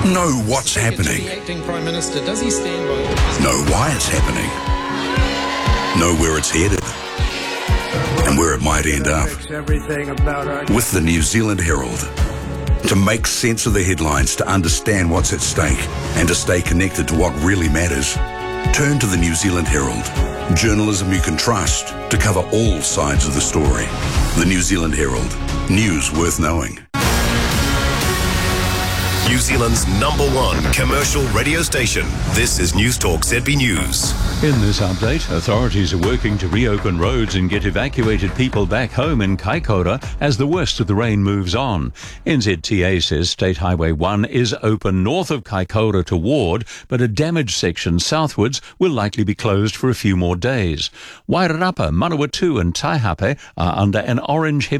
Know what's happening. The acting Prime Minister, does he stand by? Know why it's happening. Know where it's headed. And where it might end up. With the New Zealand Herald. To make sense of the headlines, to understand what's at stake, and to stay connected to what really matters, turn to the New Zealand Herald. Journalism you can trust to cover all sides of the story. The New Zealand Herald. News worth knowing. New Zealand's #1 commercial radio station. This is News Talk ZB News. In this update, authorities are working to reopen roads and get evacuated people back home in Kaikoura as the worst of the rain moves on. NZTA says State Highway 1 is open north of Kaikoura to Ward, but a damaged section southwards will likely be closed for a few more days. Wairarapa, Manawatu and Taihape are under an orange heavy